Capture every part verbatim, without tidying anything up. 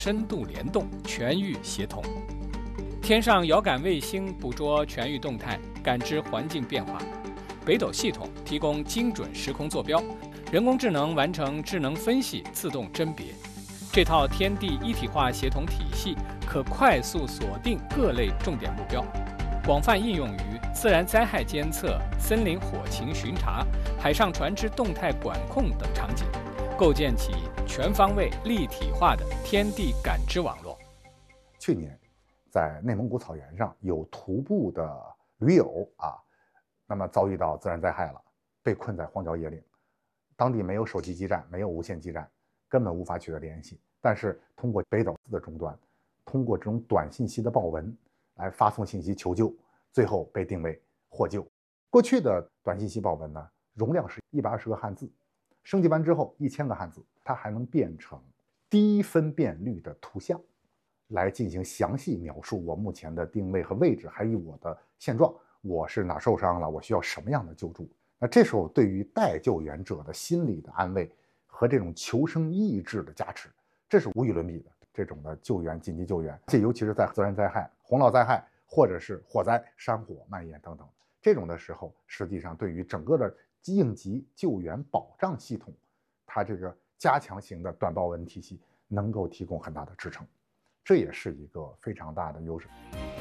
深度联动、全域协同。天上遥感卫星捕捉全域动态，感知环境变化；北斗系统提供精准时空坐标，人工智能完成智能分析、自动甄别。这套天地一体化协同体系可快速锁定各类重点目标，广泛应用于自然灾害监测、森林火情巡查、海上船只动态管控等场景，构建起全方位立体化的天地感知网络。 去年，在内蒙古草原上有徒步的驴友啊，那么遭遇到自然灾害了，被困在荒郊野岭，当地没有手机基站，没有无线基站，根本无法取得联系。但是通过北斗四的终端，通过这种短信息的报文来发送信息求救，最后被定为获救。过去的短信息报文呢，容量是一百二十个汉字，升级完之后一千个汉字，它还能变成低分辨率的图像，来进行详细描述我目前的定位和位置，还有我的现状，我是哪受伤了，我需要什么样的救助。那这时候对于待救援者的心理的安慰和这种求生意志的加持，这是无与伦比的。这种的救援、紧急救援，这尤其是在自然灾害、洪涝灾害或者是火灾、山火蔓延等等这种的时候，实际上对于整个的应急救援保障系统，它这个加强型的短报文体系能够提供很大的支撑，这也是一个非常大的优势。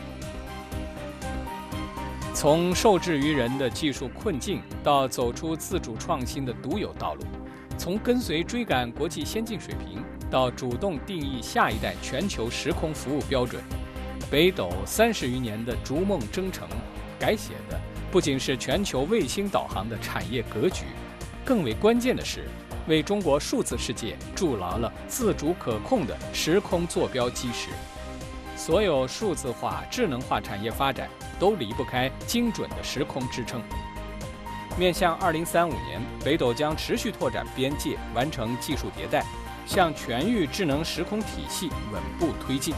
从受制于人的技术困境到走出自主创新的独有道路，从跟随追赶国际先进水平到主动定义下一代全球时空服务标准，北斗三十余年的逐梦征程，改写的不仅是全球卫星导航的产业格局，更为关键的是，为中国数字世界筑牢了自主可控的时空坐标基石。所有数字化、智能化产业发展都离不开精准的时空支撑。面向二零三五年，北斗将持续拓展边界，完成技术迭代，向全域智能时空体系稳步推进。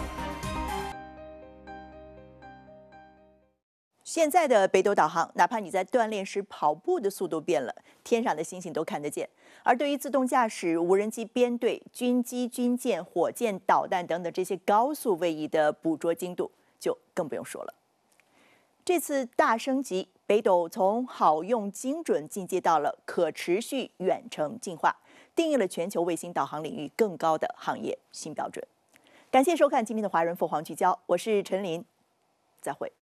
现在的北斗导航，哪怕你在锻炼时跑步的速度变了，天上的星星都看得见。而对于自动驾驶、无人机编队、军机、军舰、火箭、导弹等等这些高速位移的捕捉精度，就更不用说了。这次大升级，北斗从好用精准进阶到了可持续远程进化，定义了全球卫星导航领域更高的行业新标准。感谢收看今天的华人凤凰聚焦，我是陈琳，再会。